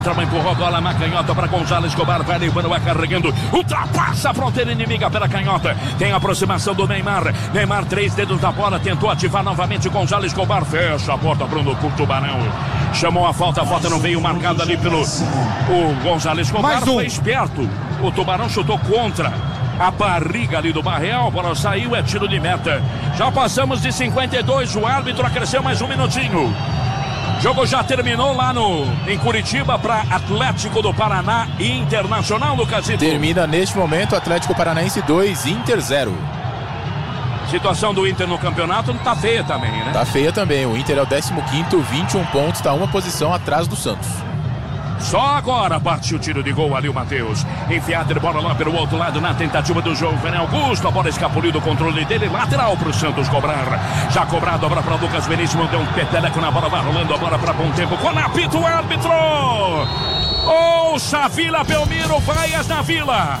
Empurrou a bola na canhota para Gonzalo Escobar, vai levando, vai carregando, ultrapassa a fronteira inimiga pela canhota, tem a aproximação do Neymar, 3 dedos da bola, tentou ativar novamente Gonzalo Escobar, fecha a porta pro Tubarão, chamou a falta não veio marcada ali pelo o Gonzalo Escobar, foi esperto, o Tubarão chutou contra a barriga ali do Barreal, a bola saiu, é tiro de meta, já passamos de 52, o árbitro acresceu mais um minutinho. O jogo já terminou lá em Curitiba para Atlético do Paraná e Internacional no Casito. Termina neste momento Atlético Paranaense 2, Inter 0. Situação do Inter no campeonato não tá feia também, né? Tá feia também. O Inter é o 15º, 21 pontos, tá uma posição atrás do Santos. Só agora partiu o tiro de gol ali o Matheus. Enfiada de bola lá pelo outro lado na tentativa do João Vene Augusto. A bola escapuliu do controle dele. Lateral pro Santos cobrar. Já cobrado, a bola para Lucas Veríssimo. Deu um peteleco na bola, vai rolando a bola para Bom Tempo. Com apito o árbitro. Ouça, Vila Belmiro, vaias na Vila.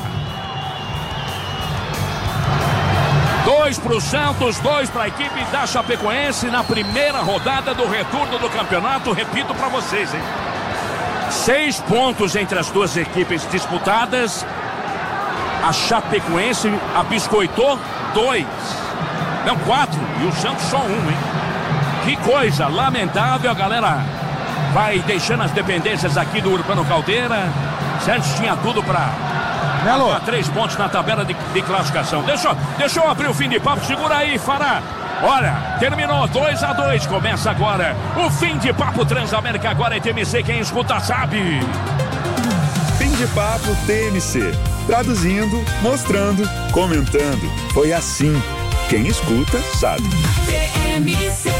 2 pro Santos, 2 para a equipe da Chapecoense na primeira rodada do retorno do campeonato. Repito para vocês, hein? 6 pontos entre as duas equipes disputadas. A Chapecoense abiscoitou 2. Não, 4. E o Santos só 1, hein? Que coisa lamentável. A galera vai deixando as dependências aqui do Urbano Caldeira. Santos tinha tudo para 3 pontos na tabela de classificação. Deixa eu abrir o fim de papo. Segura aí, Fará. Olha, terminou 2-2, começa agora o fim de papo Transamérica, agora é TMC, quem escuta sabe. Fim de papo TMC, traduzindo, mostrando, comentando, foi assim, quem escuta sabe. TMC.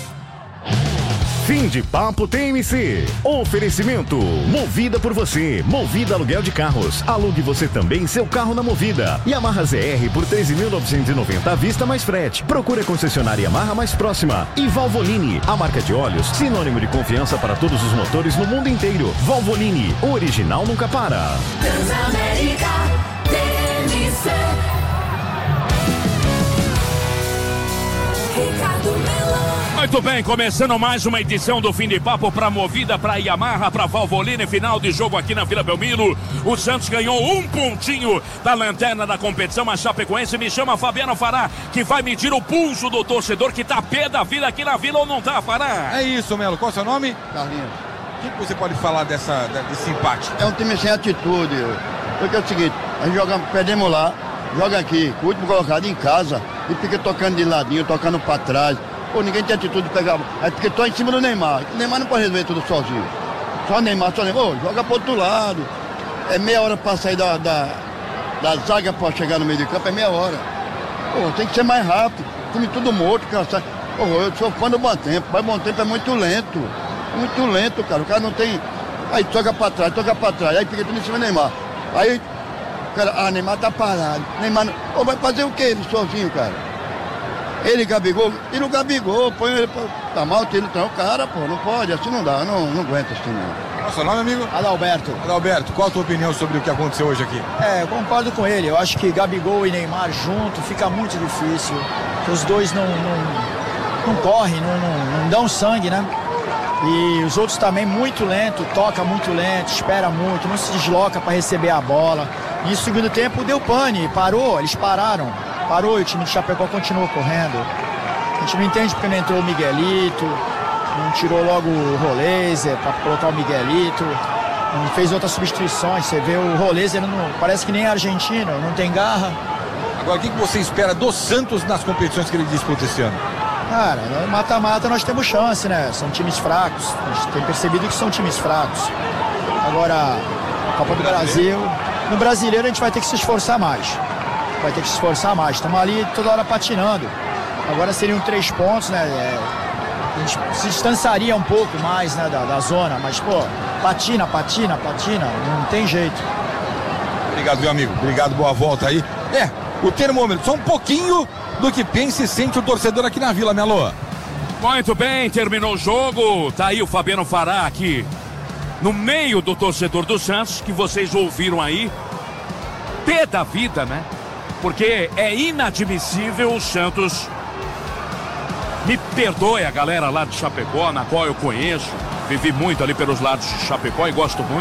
Fim de papo TMC. Oferecimento Movida por você. Movida Aluguel de Carros. Alugue você também seu carro na Movida. Yamaha ZR por 13.990 à vista mais frete. Procure a concessionária Yamaha mais próxima. E Valvoline, a marca de óleos, sinônimo de confiança para todos os motores no mundo inteiro. Valvoline, o original nunca para. Transamérica TMC. Ricardo Melão. Muito bem, começando mais uma edição do Fim de Papo para Movida, para Yamaha, para Valvoline, final de jogo aqui na Vila Belmiro. O Santos ganhou 1 pontinho da lanterna da competição, a Chapecoense. Me chama Fabiano Fará, que vai medir o pulso do torcedor que tá pé da vida aqui na Vila ou não tá, Fará? É isso, Melo. Qual é o seu nome? Carlinhos. O que você pode falar desse empate? É um time sem atitude. Porque é o seguinte, a gente perdemos lá, joga aqui, o último colocado em casa, e fica tocando de ladinho, tocando pra trás. Pô, ninguém tem atitude de pegar. É porque tô em cima do Neymar. O Neymar não pode resolver tudo sozinho. Só Neymar. Ô, joga pro outro lado. É meia hora pra sair da zaga pra chegar no meio de campo, é meia hora. Pô, tem que ser mais rápido. Time tudo morto, cansado. Pô, eu sou fã do Bom Tempo, mas Bom Tempo é muito lento. Muito lento, cara. O cara não tem. Aí toca pra trás. Aí fica tudo em cima do Neymar. Aí, cara, Neymar tá parado. Neymar não... Pô, vai fazer o que ele sozinho, cara? Ele, Gabigol, tira o Gabigol, põe ele pra... Tá mal, tira o cara, pô, não pode, assim não dá, não aguenta assim não. Qual é o seu nome, amigo? Adalberto. Adalberto, qual a tua opinião sobre o que aconteceu hoje aqui? Eu concordo com ele, eu acho que Gabigol e Neymar junto fica muito difícil, que os dois não correm, não dão sangue, né? E os outros também muito lento, toca muito lento, espera muito, não se desloca para receber a bola. E no segundo tempo deu pane, parou, eles pararam. Parou e o time de Chapecó continuou correndo. A gente não entende porque não entrou o Miguelito, não tirou logo o Rolézer para colocar o Miguelito, não fez outras substituições. Você vê o Rolézer, parece que nem argentino, não tem garra. Agora, o que você espera do Santos nas competições que ele disputa esse ano? Cara, no mata-mata nós temos chance, né? São times fracos, a gente tem percebido que são times fracos. Agora, a Copa do Brasil, no Brasileiro a gente vai ter que se esforçar mais. Estamos ali toda hora patinando. Agora seriam 3 pontos, né? A gente se distanciaria um pouco mais, né, da zona, mas, pô, patina, não tem jeito. Obrigado, meu amigo. Obrigado, boa volta aí. O termômetro, só um pouquinho do que pensa e sente o torcedor aqui na Vila, Melo. Muito bem, terminou o jogo. Tá aí o Fabiano Fará aqui no meio do torcedor do Santos, que vocês ouviram aí. Pé da vida, né? Porque é inadmissível o Santos. Me perdoe a galera lá de Chapecó, na qual eu conheço. vivi muito ali pelos lados de Chapecó e gosto muito.